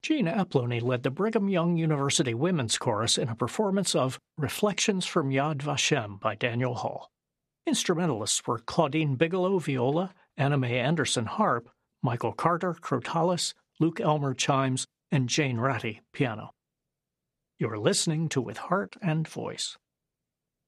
Gene Aplony led the Brigham Young University Women's Chorus in a performance of Reflections from Yad Vashem by Daniel Hall. Instrumentalists were Claudine Bigelow, viola, Anna Mae Anderson, harp, Michael Carter, crotalis, Luke Elmer, chimes, and Jane Ratty, piano. You're listening to With Heart and Voice.